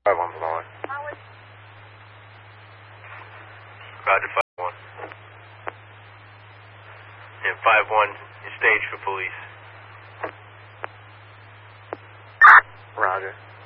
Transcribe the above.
5-1 from Molly. Roger, 5-1. And 5-1 is staged for police. Roger.